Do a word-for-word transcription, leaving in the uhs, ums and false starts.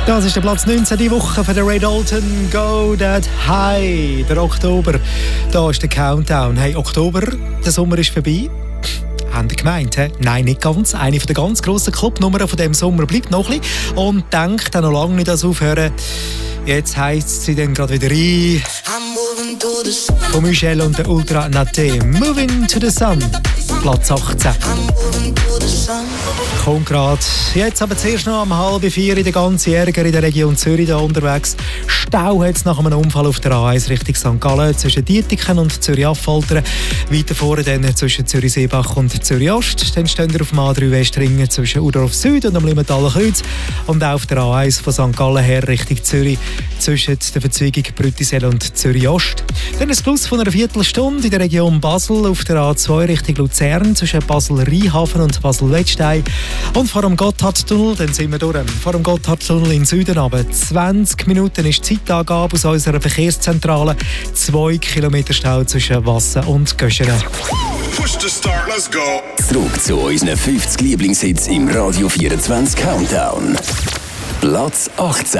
Das ist der Platz neunzehn die Woche für den Ray Dalton. Go that high. Der Oktober. Da ist der Countdown. Hey, Oktober, der Sommer ist vorbei. Haben ihr gemeint, he? Nein, nicht ganz. Eine der ganz grossen Clubnummern von diesem Sommer bleibt noch ein bisschen. Und denkt auch noch lange nicht ans Aufhören. Jetzt heisst sie dann gerade wieder ein. Von Michelle und der Ultra Naté. Moving to the Sun. Platz achtzehn. Kommt gerade. Jetzt aber zuerst noch um halb vier in der ganzen Ärger in der Region Zürich da unterwegs. Stau hat es nach einem Unfall auf der A eins Richtung Sankt Gallen zwischen Dietiken und Zürich-Affaltern. Weiter vorne dann zwischen Zürich-Seebach und Zürich-Ost. Dann stehen wir auf dem A drei Westringen zwischen Udorf Süd und am Limmental-Kreuz. Und auch auf der A eins von Sankt Gallen her Richtung Zürich zwischen der Verzweigung Brüttisell und Zürich-Ost. Dann ein Plus von einer Viertelstunde in der Region Basel auf der A zwei Richtung Luzern zwischen Basel-Rheinhafen und Basel-Wettstein. Und vor dem Gotthardtunnel, dann sind wir durch. Vor dem Gotthardtunnel in Süden aber zwanzig Minuten ist die Zeitangabe aus unserer Verkehrszentrale. Zwei Kilometer Stau zwischen Wassen und Göschenen. Push the start, let's go. Zurück zu unseren fünfzig Lieblingshits im Radio vierundzwanzig Countdown. Platz achtzehn.